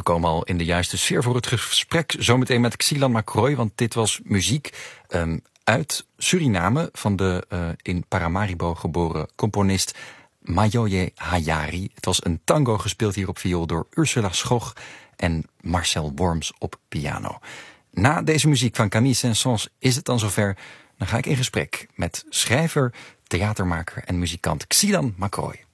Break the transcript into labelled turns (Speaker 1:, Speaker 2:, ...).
Speaker 1: we komen al in de juiste sfeer voor het gesprek. Zometeen met Xilan Macroy, want dit was muziek uit Suriname van de in Paramaribo geboren componist Mayoye Hayari. Het was een tango gespeeld hier op viool door Ursula Schoch en Marcel Worms op piano. Na deze muziek van Camille Saint-Saëns is het dan zover. Dan ga ik in gesprek met schrijver, theatermaker en muzikant Xilan Macroy.